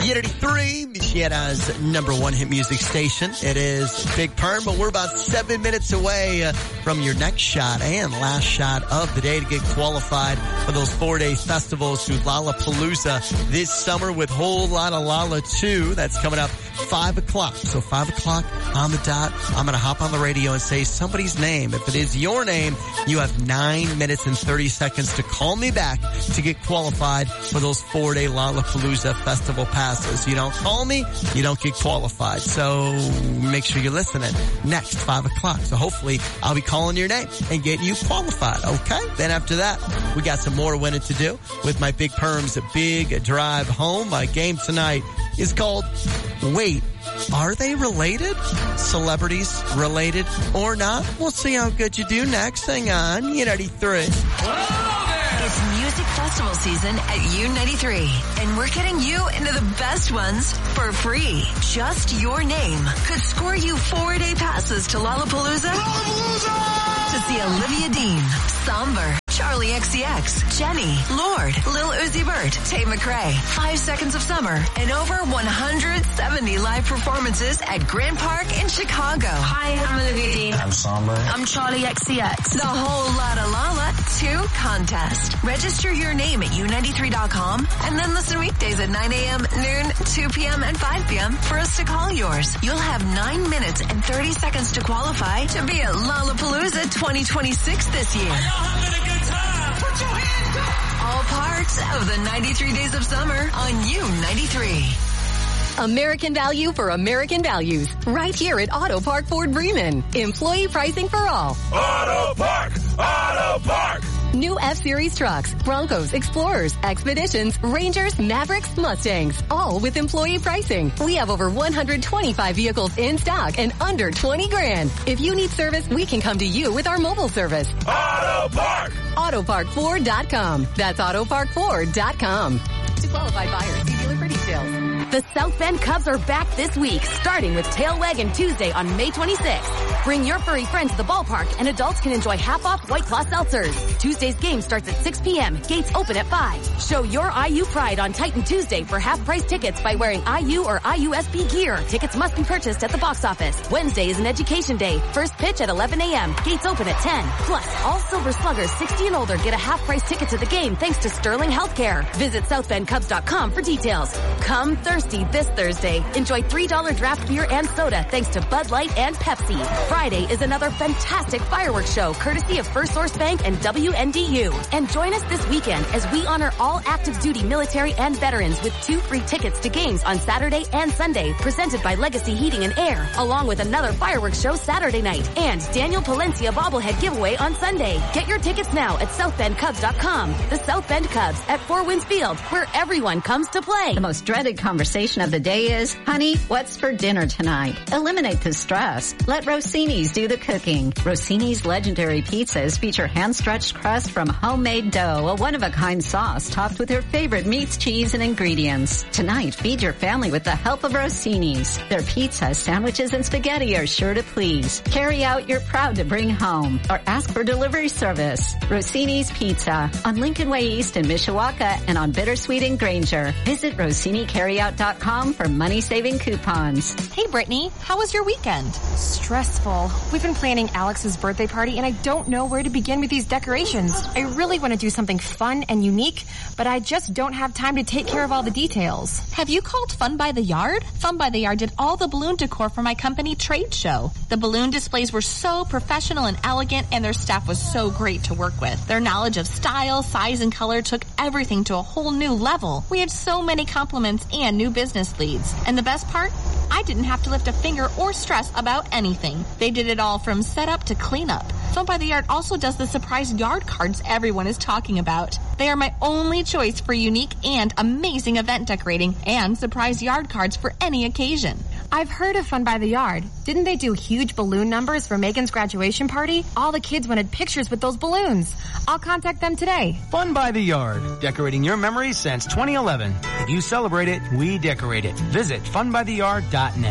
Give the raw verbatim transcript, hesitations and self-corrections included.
Unity three, Michiana's number one hit music station. It is Big Perm, but we're about seven minutes away uh, from your next shot and last shot of the day to get qualified for those four-day festivals to Lollapalooza this summer with Whole Lotta Lala two. That's coming up five o'clock. So five o'clock on the dot, I'm going to hop on the radio and say somebody's name. If it is your name, you have nine minutes and thirty seconds to call me back to get qualified for those four-day Lollapalooza festival passes. You don't call me, you don't get qualified. So make sure you're listening next five o'clock. So hopefully I'll be calling your name and getting you qualified. Okay. Then after that, we got some more winning to do with my Big Perm's Big Drive Home. My game tonight is called Wait, Are They Related? Celebrities related or not? We'll see how good you do next. Hang on, U ninety-three. It's music festival season at U ninety-three, and we're getting you into the best ones for free. Just your name could score you four-day passes to Lollapalooza. Lollapalooza! To see Olivia Dean, Somber, Charlie X C X, Jenny, Lord, Lil Uzi Vert, Tate McRae, Five Seconds of Summer, and over one hundred seventy live performances at Grand Park in Chicago. Hi, I'm Olivia Dean. I'm Somber. I'm Charlie X C X. The Whole Lotta Lala two contest. Register your name at U ninety-three dot com and then listen weekdays at nine a.m., noon, two p.m., and five p.m. for us to call yours. You'll have nine minutes and thirty seconds to qualify to be at Lollapalooza twenty twenty-six this year. Are y'all having a good time? Put your hands up! All parts of the ninety-three Days of Summer on U ninety-three. American value for American values. Right here at Auto Park Ford Bremen. Employee pricing for all. Auto Park! Auto Park! New F-Series trucks, Broncos, Explorers, Expeditions, Rangers, Mavericks, Mustangs. All with employee pricing. We have over one hundred twenty-five vehicles in stock and under twenty grand. If you need service, we can come to you with our mobile service. Auto Park! Auto Park Ford dot com. That's Auto Park Ford dot com. To qualified buyers, see dealer for details. The South Bend Cubs are back this week, starting with Tail Waggin' Tuesday on May twenty-sixth. Bring your furry friends to the ballpark, and adults can enjoy half-off White Claw seltzers. Tuesday's game starts at six p.m. Gates open at five. Show your I U pride on Titan Tuesday for half-price tickets by wearing I U or I U S B gear. Tickets must be purchased at the box office. Wednesday is an education day. First pitch at eleven a.m. Gates open at ten. Plus, all Silver Sluggers sixty and older get a half-price ticket to the game thanks to Sterling Healthcare. Visit south bend cubs dot com for details. Come thirsty this Thursday. Enjoy three dollar draft beer and soda thanks to Bud Light and Pepsi. Friday is another fantastic fireworks show courtesy of First Source Bank and W N D U. And join us this weekend as we honor all active duty military and veterans with two free tickets to games on Saturday and Sunday presented by Legacy Heating and Air, along with another fireworks show Saturday night and Daniel Palencia bobblehead giveaway on Sunday. Get your tickets now at south bend cubs dot com. The South Bend Cubs at Four Winds Field, where everyone comes to play. The most dreaded conversation of the day is, honey, what's for dinner tonight? Eliminate the stress. Let Rossini's do the cooking. Rossini's legendary pizzas feature hand-stretched crust from homemade dough, a one-of-a-kind sauce topped with your favorite meats, cheese, and ingredients. Tonight, feed your family with the help of Rossini's. Their pizza, sandwiches, and spaghetti are sure to please. Carry out you're proud to bring home, or ask for delivery service. Rossini's Pizza on Lincoln Way East in Mishawaka and on Bittersweet in Granger. Visit rossini carryout dot com for money-saving coupons. Hey, Brittany, how was your weekend? Stressful. We've been planning Alex's birthday party, and I don't know where to begin with these decorations. I really want to do something fun and unique, but I just don't have time to take care of all the details. Have you called Fun by the Yard? Fun by the Yard did all the balloon decor for my company trade show. The balloon displays were so professional and elegant, and their staff was so great to work with. Their knowledge of style, size, and color took everything to a whole new level. We had so many compliments and new business leads. And the best part? I didn't have to lift a finger or stress about anything. They did it all from setup to cleanup. Fun by the Yard also does the surprise yard cards everyone is talking about. They are my only choice for unique and amazing event decorating and surprise yard cards for any occasion. I've heard of Fun by the Yard. Didn't they do huge balloon numbers for Megan's graduation party? All the kids wanted pictures with those balloons. I'll contact them today. Fun by the Yard, decorating your memories since twenty eleven. If you celebrate it, we decorate it. Visit fun by the yard dot net.